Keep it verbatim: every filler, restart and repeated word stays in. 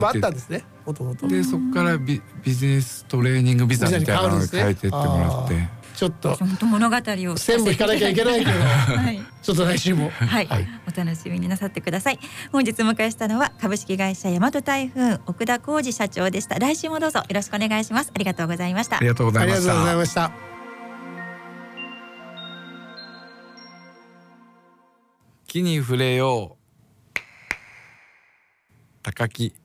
あったんですね、もともと。 でそこからビビジネストレーニングビザみたいなのを変えてってもらって、 ちょっと本当物語を聞かせて全部引かなきゃいけないけど、はい、ちょっと来週も、 はいはい、お楽しみになさってください。本日お迎えしたのは株式会社大和台風奥田浩二社長でした。来週もどうぞよろしくお願いします。ありがとうございました。 ありがとうございました。 ありがとうございました。 木に触れよう高木